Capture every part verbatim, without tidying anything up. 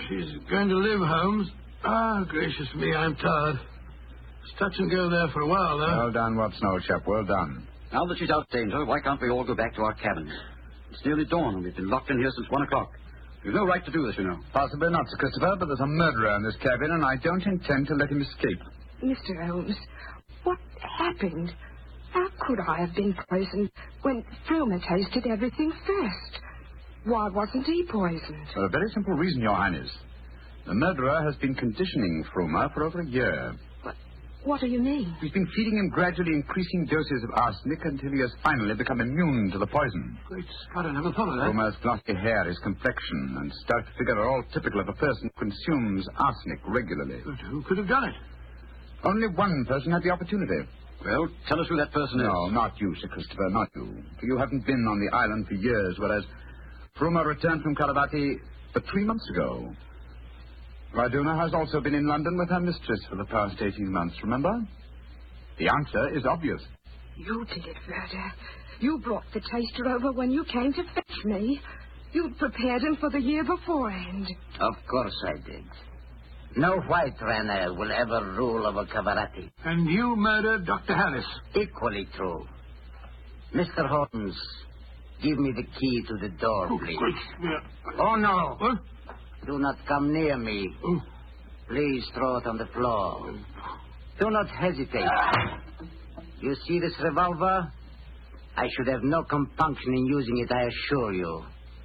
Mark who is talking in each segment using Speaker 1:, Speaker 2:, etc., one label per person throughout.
Speaker 1: she's going to live, Holmes. Ah, gracious me, I'm tired. It's touch and go there for a while, though.
Speaker 2: Well done, Watson, old chap, well done.
Speaker 3: Now that she's out of danger, why can't we all go back to our cabins? It's nearly dawn, and we've been locked in here since one o'clock. We've no right to do this, you know.
Speaker 2: Possibly not, Sir Christopher, but there's a murderer in this cabin, and I don't intend to let him escape.
Speaker 4: Mister Holmes, what happened? How could I have been poisoned when Frumer tasted everything first? Why wasn't he poisoned?
Speaker 2: For a very simple reason, Your Highness. The murderer has been conditioning Frumer for over a year.
Speaker 4: What, what do you mean?
Speaker 2: He's been feeding him gradually increasing doses of arsenic until he has finally become immune to the poison.
Speaker 1: Great Scott, I never thought of that.
Speaker 2: Frumer's glossy hair, his complexion, and stout figure are all typical of a person who consumes arsenic regularly.
Speaker 1: But who could have done it?
Speaker 2: Only one person had the opportunity.
Speaker 3: Well, tell us who that person is.
Speaker 2: No, not you, Sir Christopher, not you. For you haven't been on the island for years, whereas Frumer returned from Karavati but three months ago. Raduna has also been in London with her mistress for the past eighteen months, remember? The answer is obvious.
Speaker 4: You did it, Verda. You brought the taster over when you came to fetch me. You'd prepared him for the year beforehand.
Speaker 5: Of course I did. No white runner will ever rule over Kavarati.
Speaker 1: And you murdered Doctor Harris.
Speaker 5: Equally true. Mister Holmes, give me the key to the door,
Speaker 1: Oh,
Speaker 5: please.
Speaker 1: great. Yeah.
Speaker 5: Oh, no.
Speaker 1: What?
Speaker 5: Do not come near me.
Speaker 1: Oh.
Speaker 5: Please throw it on the floor. Do not hesitate. You see this revolver? I should have no compunction in using it, I assure you.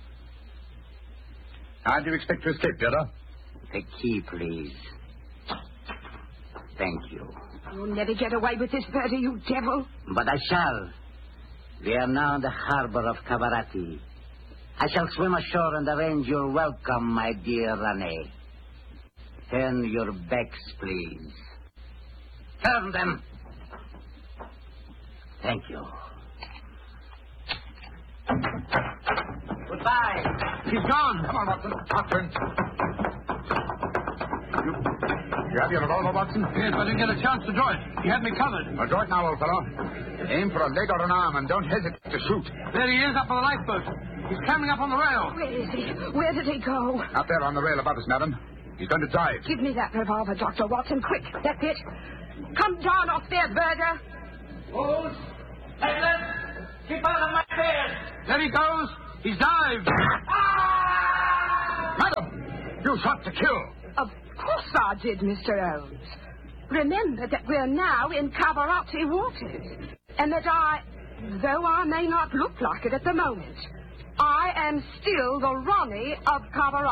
Speaker 2: How do you expect to escape, Verda?
Speaker 5: The key, please. Thank you.
Speaker 4: You'll never get away with this, Verda, you devil.
Speaker 5: But I shall. We are now in the harbor of Kavarati. I shall swim ashore and arrange your welcome, my dear Rane. Turn your backs, please. Turn them. Thank you. Goodbye.
Speaker 1: He's gone.
Speaker 2: Come on, Watson. Watson. You, you have your revolver, Watson?
Speaker 1: Yes, but I didn't get a chance to draw it. He had me covered.
Speaker 2: Well, draw it now, old fellow. Aim for a leg or an arm and don't hesitate to shoot.
Speaker 1: There he is, up on the lifeboat. He's coming up on the rail.
Speaker 4: Where is he? Where did he go?
Speaker 2: Up there on the rail above us, madam. He's going to dive.
Speaker 4: Give me that revolver, Doctor Watson, quick. That's it. Come down off there, Verda.
Speaker 5: Wolves, Douglas, keep out of my face.
Speaker 1: There he goes. He's dived.
Speaker 2: Madam, you shot to kill.
Speaker 4: Of course I did, Mister Holmes. Remember that we're now in Kavarati waters, and that I, though I may not look like it at the moment, I am still the Ronnie of Kavarati.